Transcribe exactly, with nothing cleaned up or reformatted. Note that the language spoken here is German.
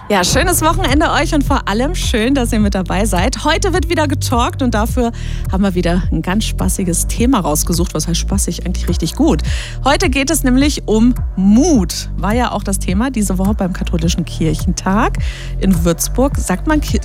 Ja, schönes Wochenende euch und vor allem schön, dass ihr mit dabei seid. Heute wird wieder getalkt und dafür haben wir wieder ein ganz spaßiges Thema rausgesucht. Was heißt spaßig? Eigentlich richtig gut. Heute geht es nämlich um Mut. War ja auch das Thema diese Woche beim Katholischen Kirchentag in Würzburg. Sagt man